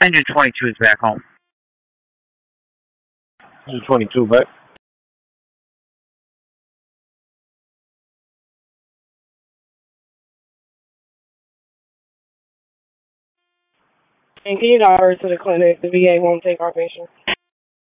Engine 22 is back home. Engine 22 back. And can you guide her to the clinic? The VA won't take our patient.